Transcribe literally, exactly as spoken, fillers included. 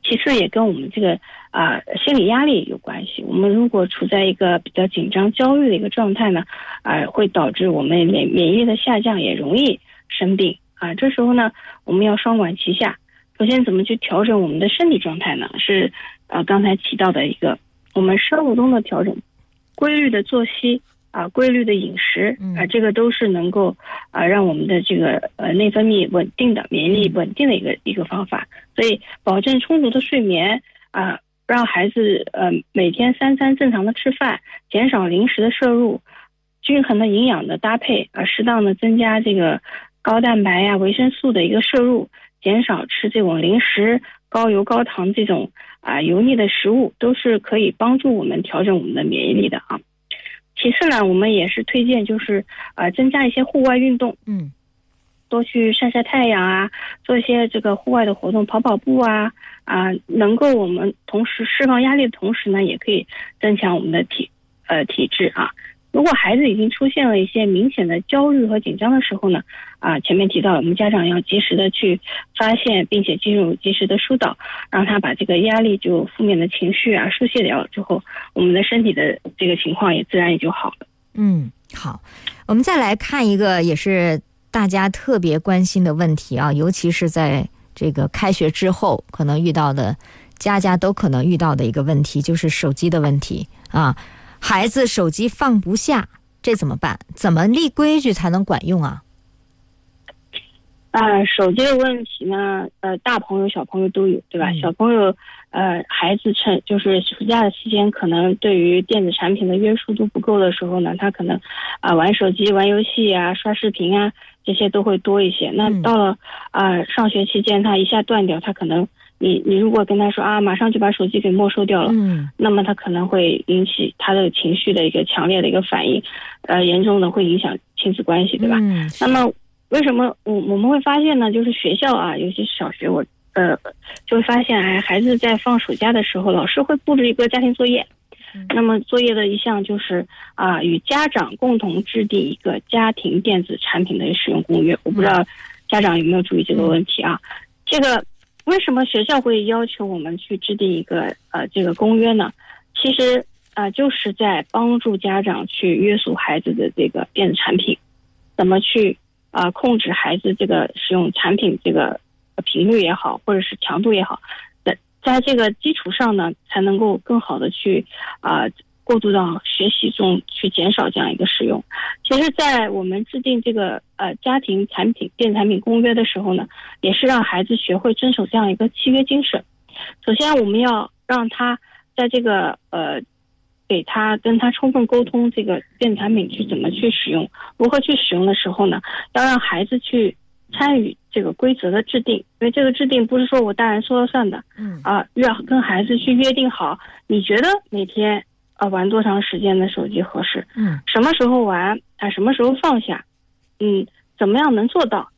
其次也跟我们这个啊、呃、心理压力有关系。我们如果处在一个比较紧张焦虑的一个状态呢，啊、呃、会导致我们免免疫力的下降，也容易生病啊、呃。这时候呢，我们要双管齐下。首先怎么去调整我们的身体状态呢？是呃刚才提到的一个我们生物钟的调整，规律的作息啊、呃，规律的饮食啊、呃，这个都是能够啊、呃、让我们的这个呃内分泌稳定的、免疫力稳定的一个一个方法。所以保证充足的睡眠啊、呃，让孩子呃每天三餐正常的吃饭，减少零食的摄入，均衡的营养的搭配啊、呃，适当的增加这个高蛋白呀、维生素的一个摄入。减少吃这种零食、高油高糖这种啊、呃、油腻的食物，都是可以帮助我们调整我们的免疫力的啊。其次呢，我们也是推荐就是呃增加一些户外运动， 嗯， 多去晒晒太阳啊，做一些这个户外的活动，跑跑步啊啊、呃，能够我们同时释放压力的同时呢，也可以增强我们的体呃体质啊。如果孩子已经出现了一些明显的焦虑和紧张的时候呢，啊，前面提到我们家长要及时的去发现，并且进入及时的疏导，让他把这个压力就负面的情绪啊疏泄掉了之后，我们的身体的这个情况也自然也就好了。 嗯，好，我们再来看一个也是大家特别关心的问题啊，尤其是在这个开学之后可能遇到的，家家都可能遇到的一个问题，就是手机的问题啊。孩子手机放不下，这怎么办？怎么立规矩才能管用啊？ 啊、呃，手机的问题呢，呃，大朋友小朋友都有，对吧？嗯、小朋友，呃，孩子趁就是暑假的期间，可能对于电子产品的约束度不够的时候呢，他可能啊、呃、玩手机、玩游戏啊、刷视频啊，这些都会多一些。那到了啊、呃、上学期间，他一下断掉，他可能你你如果跟他说啊，马上就把手机给没收掉了，嗯，那么他可能会引起他的情绪的一个强烈的一个反应，呃，严重的会影响亲子关系，对吧？嗯，那么。为什么我我们会发现呢？就是学校啊，尤其是小学，我呃就会发现，哎，孩子在放暑假的时候，老师会布置一个家庭作业。嗯、那么作业的一项就是啊、呃，与家长共同制定一个家庭电子产品的使用公约。我不知道家长有没有注意这个问题啊？嗯、这个为什么学校会要求我们去制定一个呃这个公约呢？其实啊、呃，就是在帮助家长去约束孩子的这个电子产品，怎么去。啊、呃，控制孩子这个使用产品这个频率也好，或者是强度也好，在在这个基础上呢，才能够更好的去啊、呃、过渡到学习中去减少这样一个使用。其实，在我们制定这个呃家庭产品电子产品公约的时候呢，也是让孩子学会遵守这样一个契约精神。首先，我们要让他在这个呃。给他跟他充分沟通这个电子产品去怎么去使用，如何去使用的时候呢，要让孩子去参与这个规则的制定，因为这个制定不是说我大人说了算的，嗯啊，要跟孩子去约定好，你觉得每天啊玩多长时间的手机合适，嗯，什么时候玩啊，什么时候放下，嗯，怎么样能做到